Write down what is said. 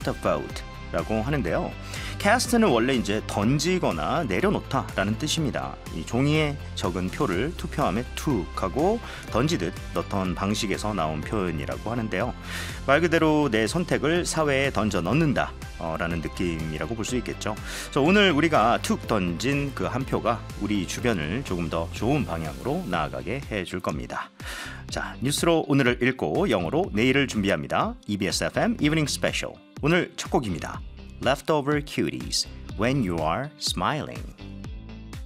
a vote 라고 하는데요. cast는 원래 이제 던지거나 내려놓다라는 뜻입니다. 이 종이에 적은 표를 투표함에 툭하고 던지듯 넣던 방식에서 나온 표현이라고 하는데요. 말 그대로 내 선택을 사회에 던져 넣는다 라는 느낌이라고 볼 수 있겠죠. 그래서 오늘 우리가 툭 던진 그 한 표가 우리 주변을 조금 더 좋은 방향으로 나아가게 해줄 겁니다. 자, 뉴스로 오늘을 읽고 영어로 내일을 준비합니다. EBS FM Evening Special. 오늘 첫 곡입니다. Leftover Cuties, When You Are Smiling.